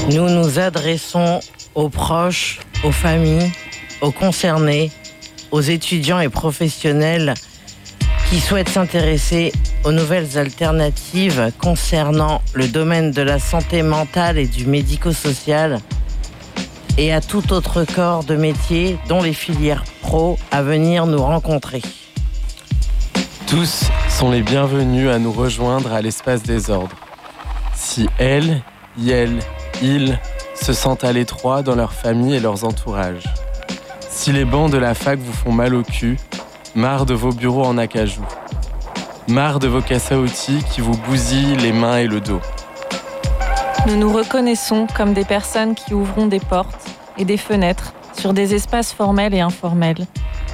Nous nous adressons aux proches, aux familles, aux concernés, aux étudiants et professionnels qui souhaitent s'intéresser aux nouvelles alternatives concernant le domaine de la santé mentale et du médico-social et à tout autre corps de métier dont les filières pro à venir nous rencontrer. Tous sont les bienvenus à nous rejoindre à l'espace des ordres. Si elles, ils se sentent à l'étroit dans leur famille et leurs entourages. Si les bancs de la fac vous font mal au cul, marre de vos bureaux en acajou. Marre de vos casses à outils qui vous bousillent les mains et le dos. Nous nous reconnaissons comme des personnes qui ouvrons des portes et des fenêtres sur des espaces formels et informels,